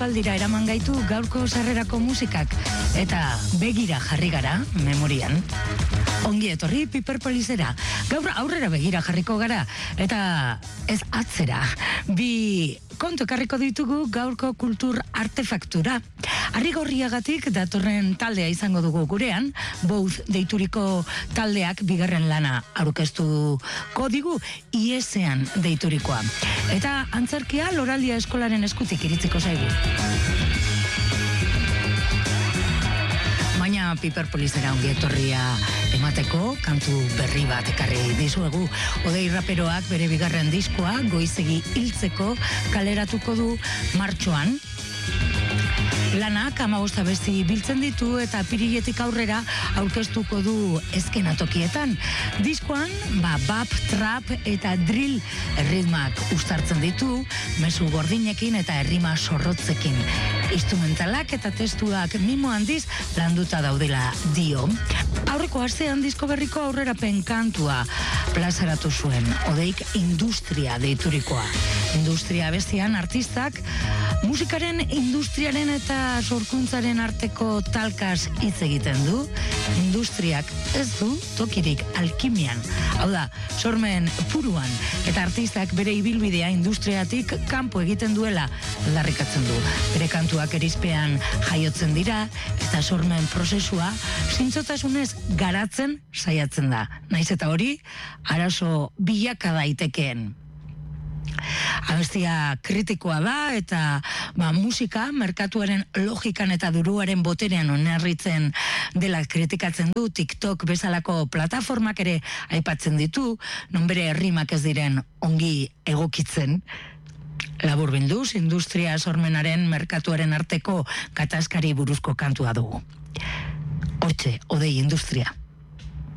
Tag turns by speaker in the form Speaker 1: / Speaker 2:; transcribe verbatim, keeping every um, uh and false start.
Speaker 1: aldira eraman gaitu gaurko sarrerako musikak, eta begira jarri gara, memorian. Ongi etorri Piperpolisera. Gaur aurrera begira jarriko gara, eta ez atzera. Bi kontu ekarriko ditugu gaurko kultur artefaktura. Arrigorriagatik datorren taldea izango dugu gurean, Both deituriko taldeak bigarren lana aurkeztuko digu, Iesean deiturikoa. Eta antzerkia Loralia eskolaren eskutik iritziko zaigu. Baina Piperpolisera ongi etorria emateko, kantu berri bat ekarri dizuegu. Odei raperoak bere bigarren diskoa goizegi hiltzeko kaleratuko du martxoan. Lanak hamabost abesti biltzen ditu eta apiriletik aurrera aurkeztuko du eskenatokietan. Diskoan, ba, bap, trap eta drill erritmak uztartzen ditu, mezu gordinekin eta errima sorrotzekin. Instrumentalak eta testuak mimo handiz landuta daudela dio. Aurreko astean disko berriko aurrerapen kantua plazaratu zuen, Odeik Industria deiturikoa. Industria bestian artistak musikaren industriaren eta sorkuntzaren arteko talkaz hitz egiten du. Industriak ez du tokirik alkimian. Hau da, sormen puruan, eta artistak bere ibilbidea industriatik kanpo egiten duela aldarrikatzen du. Bere kantuak erizpean jaiotzen dira, eta sormen prozesua zintzotasunez garatzen saiatzen da. Naiz eta hori, arazo bilaka daitekeen. Abestia kritikoa da eta ba, musika merkatuaren logikan eta duruaren boterean oinarritzen dela kritikatzen du. TikTok bezalako plataformak ere aipatzen ditu, non bere errimak ez diren ongi egokitzen. Laburbilduz, industria sormenaren merkatuaren arteko gatazkari buruzko kantua dugu. Hortxe, Odei Industria.